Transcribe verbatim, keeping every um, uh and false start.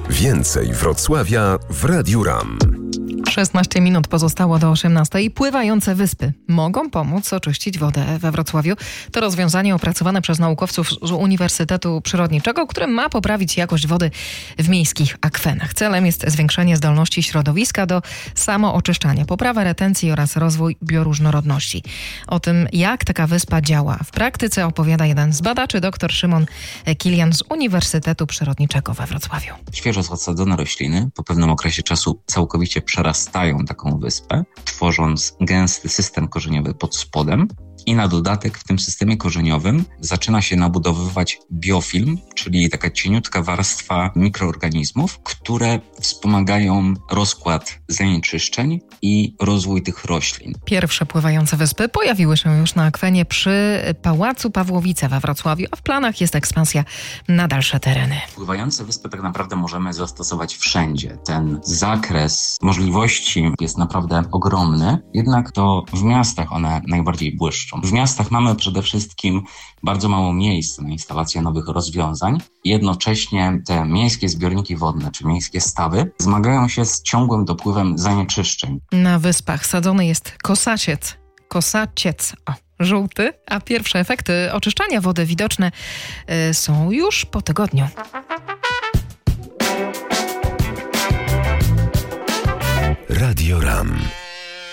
Więcej Wrocławia w Radiu RAM. szesnaście minut pozostało do osiemnastej. Pływające wyspy mogą pomóc oczyścić wodę we Wrocławiu. To rozwiązanie opracowane przez naukowców z Uniwersytetu Przyrodniczego, które ma poprawić jakość wody w miejskich akwenach. Celem jest zwiększenie zdolności środowiska do samooczyszczania, poprawa retencji oraz rozwój bioróżnorodności. O tym, jak taka wyspa działa w praktyce, opowiada jeden z badaczy, dr Szymon Kilian z Uniwersytetu Przyrodniczego we Wrocławiu. Świeżo zasadzone rośliny po pewnym okresie czasu całkowicie przerastają taką wyspę, tworząc gęsty system korzeniowy pod spodem. I na dodatek w tym systemie korzeniowym zaczyna się nabudowywać biofilm, czyli taka cieniutka warstwa mikroorganizmów, które wspomagają rozkład zanieczyszczeń i rozwój tych roślin. Pierwsze pływające wyspy pojawiły się już na akwenie przy Pałacu Pawłowice we Wrocławiu, a w planach jest ekspansja na dalsze tereny. Pływające wyspy tak naprawdę możemy zastosować wszędzie. Ten zakres możliwości jest naprawdę ogromny, jednak to w miastach one najbardziej błyszczą. W miastach mamy przede wszystkim bardzo mało miejsc na instalację nowych rozwiązań. Jednocześnie te miejskie zbiorniki wodne, czy miejskie stawy, zmagają się z ciągłym dopływem zanieczyszczeń. Na wyspach sadzony jest kosaciec. Kosaciec, o, żółty, a pierwsze efekty oczyszczania wody widoczne y, są już po tygodniu. Radio RAM.